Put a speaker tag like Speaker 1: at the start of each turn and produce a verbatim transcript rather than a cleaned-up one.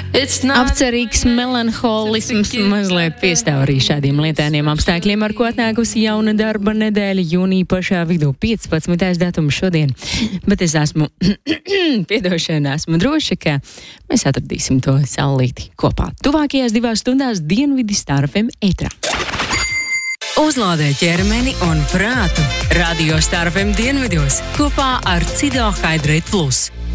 Speaker 1: Apcerīgs melanholisms mazliet piestāv arī šādiem lietainiem apstākļiem, ar ko atnākusi jauna darba nedēļa jūnija pašā vidū, piecpadsmitais datums šodien. Bet es esmu, piedošana, esmu droša, ka mēs atradīsim to saulīti kopā. Tuvākajās divās stundās Dienvidi Star F M ētrā.
Speaker 2: Uzlādē ķermeni un prātu Radio Star F M dienvidos kopā ar Cido Hydrate Plus.